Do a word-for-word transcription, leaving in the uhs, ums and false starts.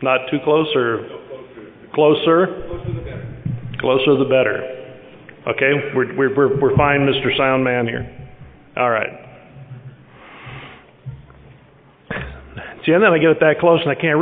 Not too close or closer? Closer the better. Okay, we're, we're, we're, we're fine, Mister Sound Man here. All right. See, and then I get it that close and I can't read.